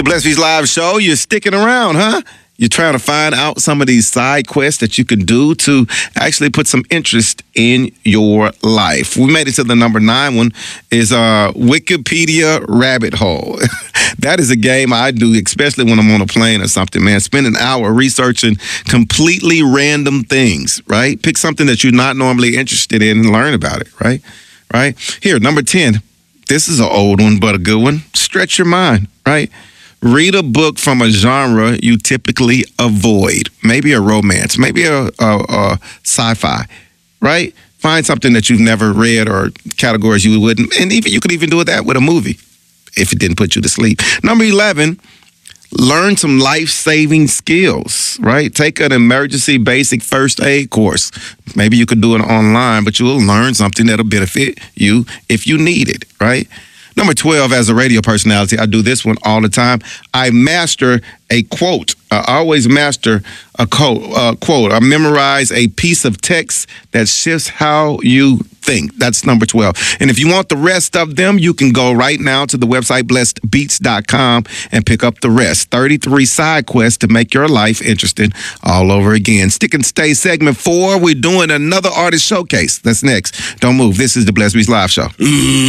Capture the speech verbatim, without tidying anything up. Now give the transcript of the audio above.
Blessed Beats Live Show. You're sticking around, huh? You're trying to find out some of these side quests that you can do to actually put some interest in your life. We made it to the number nine one is uh, Wikipedia Rabbit Hole. That is a game I do, especially when I'm on a plane or something, man. Spend an hour researching completely random things, right? Pick something that you're not normally interested in and learn about it, right? Right? Here, number ten. This is an old one, but a good one. Stretch your mind, right? Read a book from a genre you typically avoid. Maybe a romance, maybe a, a, a sci-fi, right? Find something that you've never read or categories you wouldn't. And even you could even do that with a movie if it didn't put you to sleep. Number eleven, learn some life-saving skills, right? Take an emergency basic first aid course. Maybe you could do it online, but you'll learn something that'll benefit you if you need it, right? Number twelve, as a radio personality, I do this one all the time. I master a quote. I always master a quote. Uh, quote. I memorize a piece of text that shifts how you think. That's number twelve. And if you want the rest of them, you can go right now to the website blessed beats dot com and pick up the rest. thirty-three side quests to make your life interesting all over again. Stick and stay segment four. We're doing another artist showcase. That's next. Don't move. This is the Blessed Beats Live Show. Mm.